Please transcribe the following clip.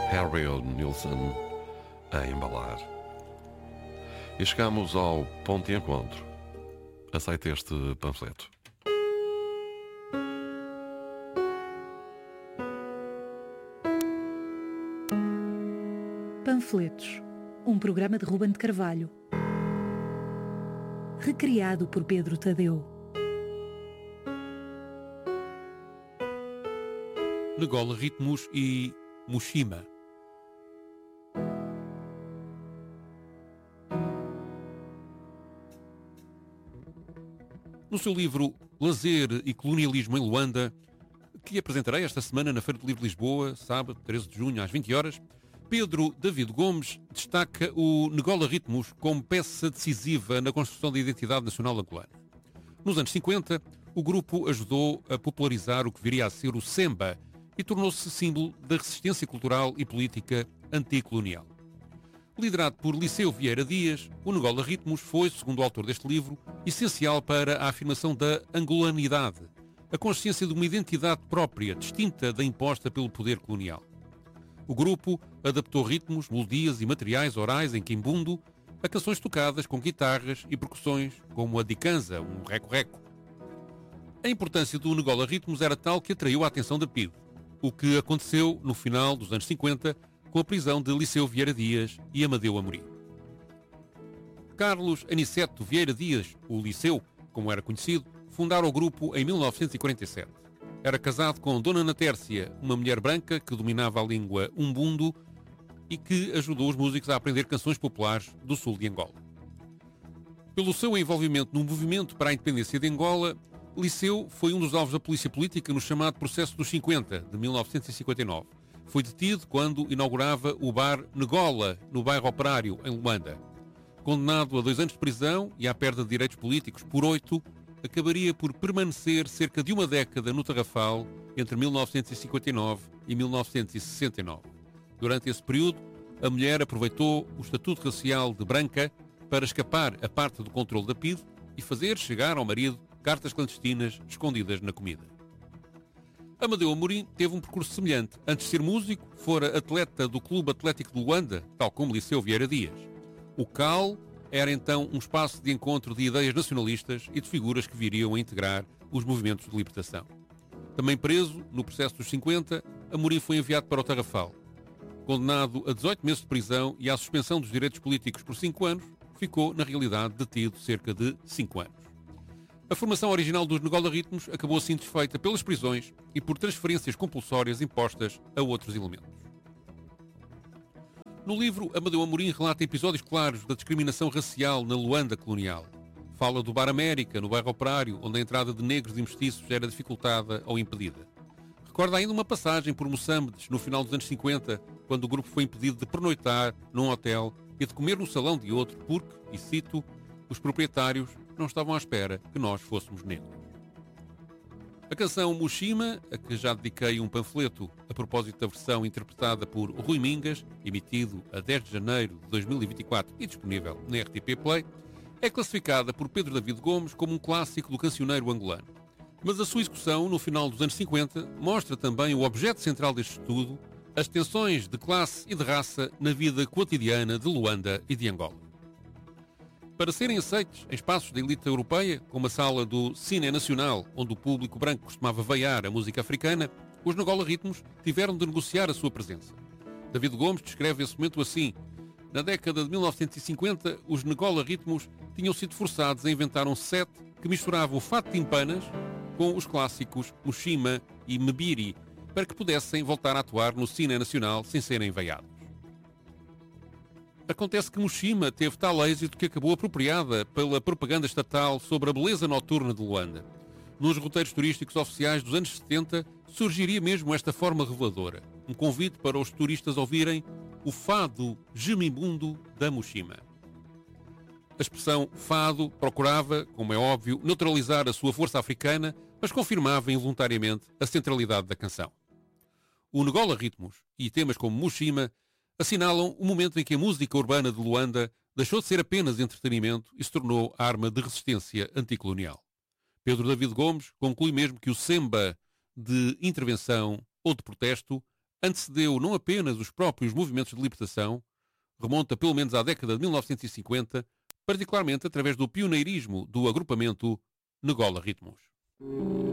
Harry Nilsson a embalar. E chegamos ao ponto de encontro. Aceita este panfleto. Panfletos, um programa de Ruben de Carvalho, recriado por Pedro Tadeu. Negola Ritmos e Mushima. No seu livro Lazer e Colonialismo em Luanda, que apresentarei esta semana na Feira do Livro de Lisboa, sábado, 13 de junho, às 20 horas, Pedro David Gomes destaca o Negola Ritmos como peça decisiva na construção da identidade nacional angolana. Nos anos 50, o grupo ajudou a popularizar o que viria a ser o Semba e tornou-se símbolo da resistência cultural e política anticolonial. Liderado por Liceu Vieira Dias, o Negola Ritmos foi, segundo o autor deste livro, essencial para a afirmação da angolanidade, a consciência de uma identidade própria, distinta da imposta pelo poder colonial. O grupo adaptou ritmos, melodias e materiais orais em quimbundo a canções tocadas com guitarras e percussões, como a dicanza, um reco-reco. A importância do Negola Ritmos era tal que atraiu a atenção da PIDE, o que aconteceu no final dos anos 50 com a prisão de Liceu Vieira Dias e Amadeu Amorim. Carlos Aniceto Vieira Dias, o Liceu, como era conhecido, fundaram o grupo em 1947. Era casado com Dona Natércia, uma mulher branca que dominava a língua umbundo e que ajudou os músicos a aprender canções populares do sul de Angola. Pelo seu envolvimento no movimento para a independência de Angola, Liceu foi um dos alvos da polícia política no chamado Processo dos 50, de 1959. Foi detido quando inaugurava o bar Negola, no bairro Operário, em Luanda. Condenado a 2 anos de prisão e à perda de direitos políticos por 8, acabaria por permanecer cerca de uma década no Tarrafal entre 1959 e 1969. Durante esse período, a mulher aproveitou o estatuto racial de branca para escapar a parte do controle da PIDE e fazer chegar ao marido cartas clandestinas escondidas na comida. Amadeu Amorim teve um percurso semelhante. Antes de ser músico, fora atleta do Clube Atlético de Luanda, tal como Liceu Vieira Dias. O CAL era então um espaço de encontro de ideias nacionalistas e de figuras que viriam a integrar os movimentos de libertação. Também preso, no processo dos 50, Amorim foi enviado para o Tarrafal. Condenado a 18 meses de prisão e à suspensão dos direitos políticos por 5 anos, ficou, na realidade, detido cerca de 5 anos. A formação original dos Negola Ritmos acabou assim desfeita pelas prisões e por transferências compulsórias impostas a outros elementos. No livro, Amadeu Amorim relata episódios claros da discriminação racial na Luanda colonial. Fala do Bar América, no bairro Operário, onde a entrada de negros e mestiços era dificultada ou impedida. Recorda ainda uma passagem por Moçambiques, no final dos anos 50, quando o grupo foi impedido de pernoitar num hotel e de comer no salão de outro porque, e cito, os proprietários não estavam à espera que nós fôssemos negros. A canção Mushima, a que já dediquei um panfleto a propósito da versão interpretada por Rui Mingas, emitido a 10 de janeiro de 2024 e disponível na RTP Play, é classificada por Pedro David Gomes como um clássico do cancioneiro angolano. Mas a sua execução, no final dos anos 50, mostra também o objeto central deste estudo, as tensões de classe e de raça na vida cotidiana de Luanda e de Angola. Para serem aceitos em espaços da elite europeia, como a sala do Cine Nacional, onde o público branco costumava veiar a música africana, os Negola Ritmos tiveram de negociar a sua presença. David Gomes descreve esse momento assim: na década de 1950, os Negola Ritmos tinham sido forçados a inventar um set que misturava o fato de timpanas com os clássicos Mushima e Mbiri, para que pudessem voltar a atuar no Cine Nacional sem serem veiados. Acontece que Mushima teve tal êxito que acabou apropriada pela propaganda estatal sobre a beleza noturna de Luanda. Nos roteiros turísticos oficiais dos anos 70 surgiria mesmo esta forma reveladora, um convite para os turistas ouvirem o fado gemibundo da Mushima. A expressão fado procurava, como é óbvio, neutralizar a sua força africana, mas confirmava involuntariamente a centralidade da canção. O Negola Ritmos e temas como Mushima assinalam o momento em que a música urbana de Luanda deixou de ser apenas entretenimento e se tornou arma de resistência anticolonial. Pedro David Gomes conclui mesmo que o Semba de intervenção ou de protesto antecedeu não apenas os próprios movimentos de libertação, remonta pelo menos à década de 1950, particularmente através do pioneirismo do agrupamento Negola Ritmos.